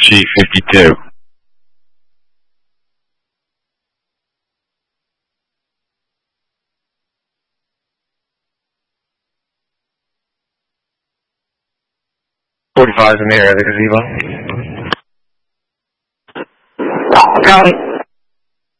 G52. .45 in the air of the gazebo. Copy.